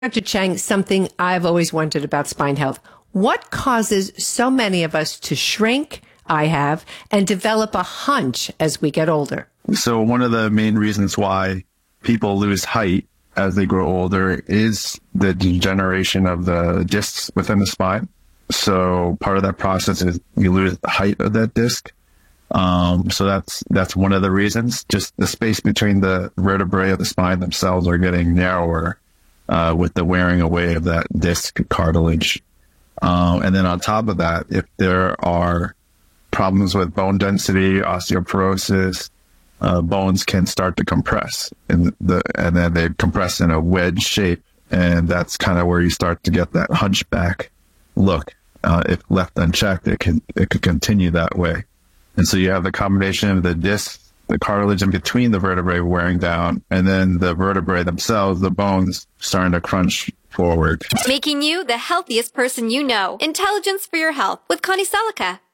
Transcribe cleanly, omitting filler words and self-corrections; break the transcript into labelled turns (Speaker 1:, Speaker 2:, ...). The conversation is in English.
Speaker 1: Dr. Chang, something I've always wondered about spine health. What causes so many of us to shrink, I have, and develop a hunch as we get older?
Speaker 2: So one of the main reasons why people lose height as they grow older is the degeneration of the discs within the spine. So part of that process is you lose the height of that disc. So that's one of the reasons. Just the space between the vertebrae of the spine themselves are getting narrower with the wearing away of that disc cartilage. And then on top of that, if there are problems with bone density, osteoporosis, bones can start to compress, and then they compress in a wedge shape, and that's kind of where you start to get that hunchback look. If left unchecked, it could continue that way. And so you have the combination of the disc, the cartilage in between the vertebrae wearing down, and then the vertebrae themselves, the bones, starting to crunch forward.
Speaker 3: Making you the healthiest person you know. Intelligence for your health with Connie Salica.